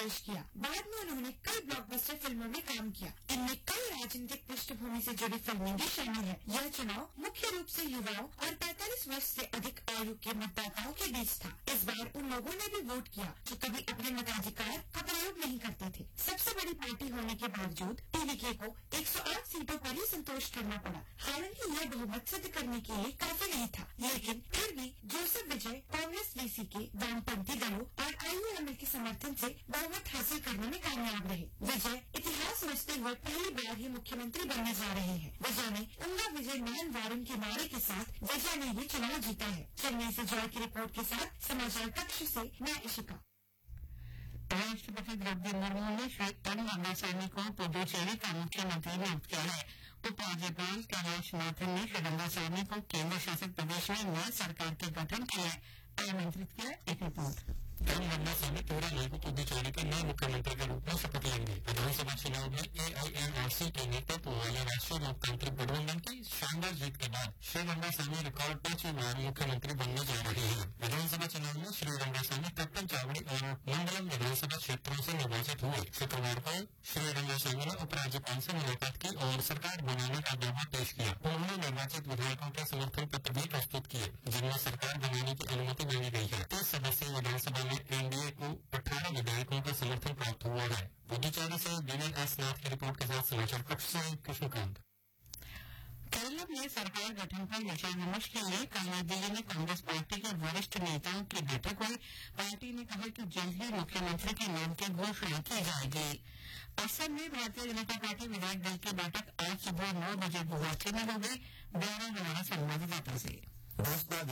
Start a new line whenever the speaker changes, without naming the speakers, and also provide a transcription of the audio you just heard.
पेश किया। बाद में उन्होंने कई ब्लॉकबस्टर फिल्मों में काम किया। इनमें कई राजनीतिक पृष्ठभूमि से जुड़ी फिल्में भी शामिल है। यह चुनाव मुख्य रूप से युवाओं और 45 वर्ष से अधिक आयु के मतदाताओं के बीच था। इस बार उन लोगों ने भी वोट किया जो कभी अपने मताधिकार का प्रयोग नहीं करते थे। सबसे बड़ी पार्टी होने के बावजूद टीवीके को 108 सीटों पर ही संतोष करना पड़ा। हालांकि यह बहुमत सिद्ध करने के लिए काफी नहीं था, लेकिन फिर भी जोसेफ विजय कांग्रेस वीसीके, वामपंथी दलों और आईयूएमएल के समर्थन से बहुमत हासिल करने में कामयाब रहे। विजय इतिहास रचते हुए पहली बार ही मुख्यमंत्री बनने जा रहे हैं। विजय ने उंगा विजय नयन वारुण के नारे के साथ विजय ने ही चुनाव जीता है। चेन्नई से जॉय की रिपोर्ट के साथ समाचार कक्ष से मैं इशिका।
राष्ट्रपति द्रौपदी मुर्मू ने श्री एन रंगास्वामी को पुदुचेरी का मुख्यमंत्री नियुक्त किया है। उपराज्यपाल कैलाश नाथन ने श्री रंगास्वामी को केंद्र शासित प्रदेश में नई सरकार के गठन के लिए आमंत्रित किया। एक रिपोर्ट।
एन रंगास्वामी 13 मई को पुदुचेरी के नए मुख्यमंत्री के रूप में शपथ लेंगे। विधानसभा चुनाव में एआईएमआईसी के नेतृत्व वाले राष्ट्रीय लोकतांत्रिक गठबंधन की शानदार जीत के बाद श्री रंगास्वामी रिकॉर्ड 5वीं बार मुख्यमंत्री बनने जा रहे हैं। विधानसभा चुनाव में श्री रंगास्वामी कप्पन चावड़ी और मंडलम विधानसभा क्षेत्रों से निर्वाचित हुए। शुक्रवार को श्री रंगास्वामी ने उपराज्यपाल से मुलाकात की और सरकार बनाने का दावा पेश किया। उन्होंने निर्वाचित विधायकों के समर्थन पत्र भी प्रस्तुत किए, जिनमें सरकार बनाने की अनुमति मांगी गई है। 30 सदस्यीय विधानसभा में एनडीए को 18 विधायकों का समर्थन प्राप्त हुआ है। पुदुचेरी से विनय एस नाथ की रिपोर्ट के साथ समाचार कक्ष से कृष्णकांत।
केरल में सरकार गठन पर विचार विमर्श के लिए कल नई दिल्ली में कांग्रेस पार्टी के वरिष्ठ नेताओं की बैठक हुई। पार्टी ने कहा कि जल्द ही मुख्यमंत्री के नाम की घोषणा की जाएगी। असम में भारतीय जनता पार्टी विधायक दल की बैठक आज सुबह 9 बजे गुवाहाटी में हो गई। ब्यौरा हमारे संवाददाता से।